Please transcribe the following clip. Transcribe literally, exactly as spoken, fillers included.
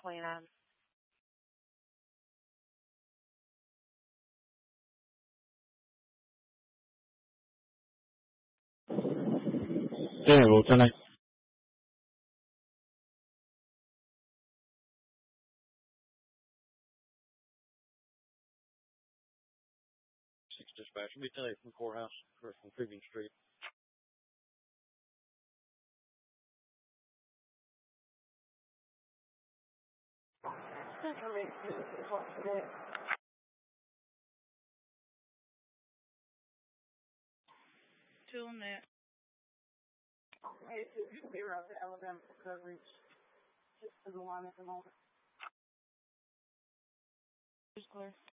twenty-nine. Yeah, Lieutenant. Six dispatch. Be today from courthouse or from Tribune Street. Two on that. It's zero to Alabama coverage. Just to the line at the moment. It's clear.